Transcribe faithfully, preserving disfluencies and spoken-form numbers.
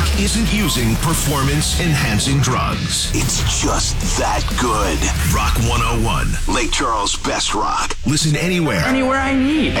Rock isn't using performance-enhancing drugs. It's just that good. Rock one oh one, Lake Charles' best rock. Listen anywhere. Anywhere I need.